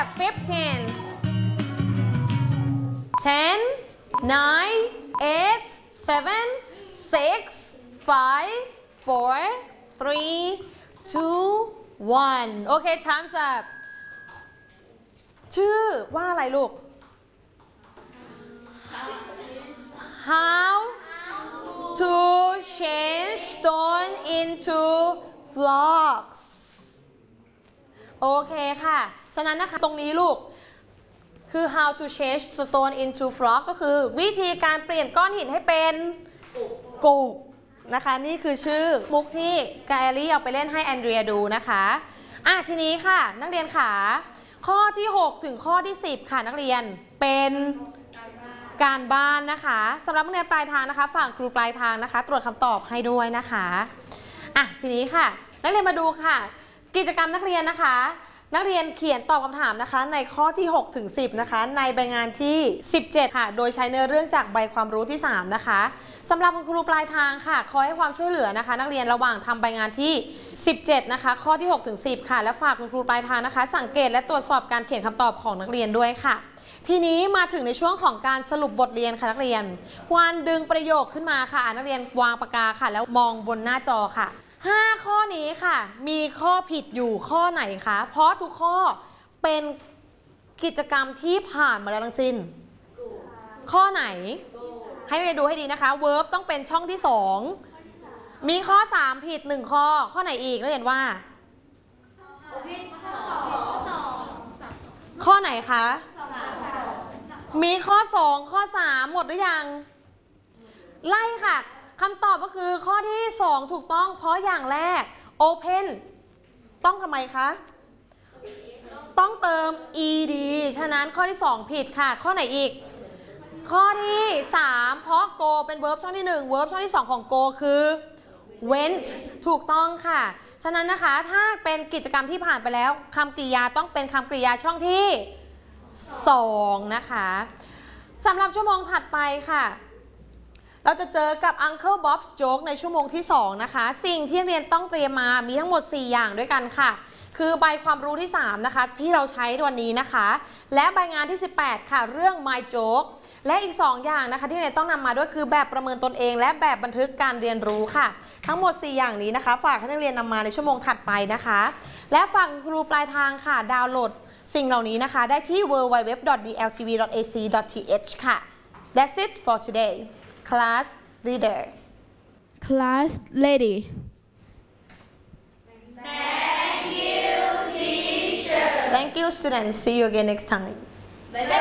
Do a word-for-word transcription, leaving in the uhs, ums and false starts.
fifteen ten nine eight seven six five four three two one โอเค time's up ชื่อว่าอะไรลูก how to change stone into blocks โอเคค่ะฉะนั้นนะคะตรงนี้ลูกคือ how to change stone into block ก็คือวิธีการเปลี่ยนก้อนหินให้เป็นกุกนะคะนี่คือชื่อมุกที่แกลลี่เอาไปเล่นให้แอนเดรียดูนะคะอ่ะทีนี้ค่ะนักเรียนขาข้อที่หกถึงข้อที่สิบค่ะนักเรียนเป็นการบ้านนะคะสำหรับนักเรียนปลายทางนะคะฝั่งครูปลายทางนะคะตรวจคำตอบให้ด้วยนะคะอ่ะทีนี้ค่ะนักเรียนมาดูค่ะกิจกรรมนักเรียนนะคะนักเรียนเขียนตอบคำถามนะคะในข้อที่หกถึงสิบนะคะในใบงานที่สิบเจ็ดค่ะโดยใช้เนื้อเรื่องจากใบความรู้ที่สามนะคะสำหรับคุณครูปลายทางค่ะขอให้ความช่วยเหลือนะคะนักเรียนระหว่างทำใบงานที่สิบเจ็ดนะคะข้อที่หกถึงสิบค่ะและฝากคุณครูปลายทางนะคะสังเกตและตรวจสอบการเขียนคำตอบของนักเรียนด้วยค่ะทีนี้มาถึงในช่วงของการสรุปบทเรียนค่ะนักเรียนควรดึงประโยคขึ้นมาค่ะนักเรียนวางปากกาค่ะแล้วมองบนหน้าจอค่ะห้าข้อนี้ค่ะมีข้อผิดอยู่ข้อไหนคะเพราะทุกข้อเป็นกิจกรรมที่ผ่านมาแล้วทั้งสิ้นข้อไหนให้นักเรียนดูให้ดีนะคะ verb ต้องเป็นช่องที่สองมีข้อสามผิดหนึ่งข้อข้อไหนอีกนักเรียนว่าข้อไหนคะมีข้อสองข้อสามหมดหรือยังไล่ค่ะคำตอบก็คือข้อที่สองถูกต้องเพราะอย่างแรก open ต้องทำไมคะต้องเติม ed ฉะนั้นข้อที่สองผิดค่ะข้อไหนอีกข้อที่สามเพราะ go เป็น verb ช่องที่หนึ่ง verb ช่องที่สองของ go คือ went ถูกต้องค่ะฉะนั้นนะคะถ้าเป็นกิจกรรมที่ผ่านไปแล้วคำกริยาต้องเป็นคำกริยาช่องที่สองนะคะสำหรับชั่วโมงถัดไปค่ะเราจะเจอกับ Uncle Bob's Joke ในชั่วโมงที่สองนะคะสิ่งที่เรียนต้องเตรียมมามีทั้งหมดสี่อย่างด้วยกันค่ะคือใบความรู้ที่สามนะคะที่เราใช้วันนี้นะคะและใบงานที่สิบแปดค่ะเรื่อง My Joke และอีกสองอย่างนะคะที่เรียนต้องนำมาด้วยคือแบบประเมินตนเองและแบบบันทึกการเรียนรู้ค่ะทั้งหมดสี่อย่างนี้นะคะฝากให้นักเรียนนำมาในชั่วโมงถัดไปนะคะและฝั่งครูปลายทางค่ะดาวน์โหลดสิ่งเหล่านี้นะคะได้ที่ ดับเบิลยู ดับเบิลยู ดับเบิลยู ดอท ดี แอล ที วี ดอท เอ ซี ดอท ที เอช ค่ะ That's it for today Class Leader Class Lady Thank you students see you again next time